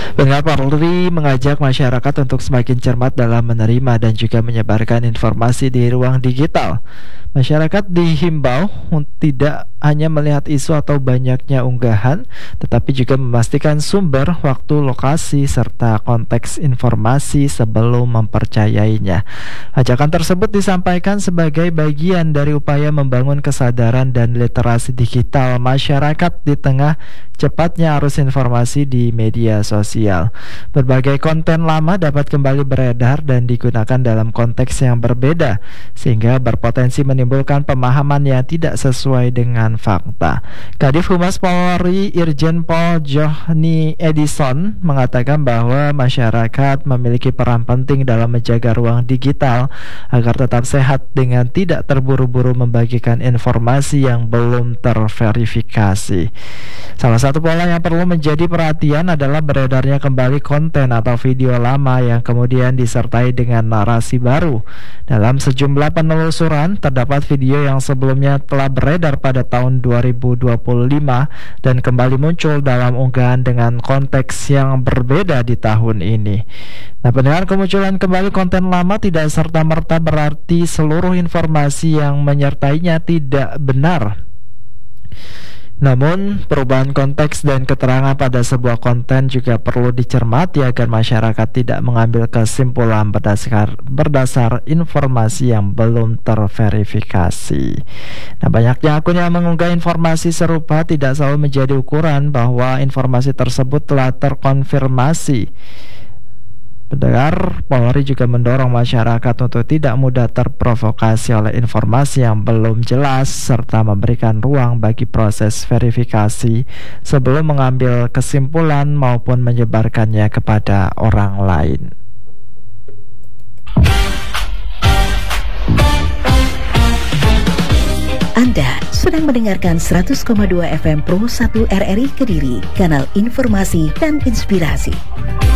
Pendengar, Polri mengajak masyarakat untuk semakin cermat dalam menerima dan juga menyebarkan informasi di ruang digital. Masyarakat dihimbau untuk tidak hanya melihat isu atau banyaknya unggahan, tetapi juga memastikan sumber, waktu, lokasi, serta konteks informasi sebelum mempercayainya. Ajakan tersebut disampaikan sebagai bagian dari upaya membangun kesadaran dan literasi digital masyarakat di tengah cepatnya arus informasi di media sosial. Berbagai konten lama dapat kembali beredar dan digunakan dalam konteks yang berbeda, sehingga berpotensi menimbulkan pemahaman yang tidak sesuai dengan fakta. Kadif Humas Polri Irjen Pol Johnny Edison mengatakan bahwa masyarakat memiliki peran penting dalam menjaga ruang digital agar tetap sehat dengan tidak terburu-buru membagikan informasi yang belum terverifikasi. Salah satu pola yang perlu menjadi perhatian adalah beredarnya kembali konten atau video lama yang kemudian disertai dengan narasi baru. Dalam sejumlah penelusuran, terdapat video yang sebelumnya telah beredar pada tahun 2025 dan kembali muncul dalam unggahan dengan konteks yang berbeda di tahun ini. Nah, pendengar, kemunculan kembali konten lama tidak serta-merta berarti seluruh informasi yang menyertainya tidak benar. Namun, perubahan konteks dan keterangan pada sebuah konten juga perlu dicermati agar masyarakat tidak mengambil kesimpulan berdasar informasi yang belum terverifikasi. Nah, banyaknya akun yang mengunggah informasi serupa tidak selalu menjadi ukuran bahwa informasi tersebut telah terkonfirmasi. Pendengar, Polri juga mendorong masyarakat untuk tidak mudah terprovokasi oleh informasi yang belum jelas serta memberikan ruang bagi proses verifikasi sebelum mengambil kesimpulan maupun menyebarkannya kepada orang lain. Anda sedang mendengarkan 100,2 FM Pro 1 RRI Kediri, kanal informasi dan inspirasi.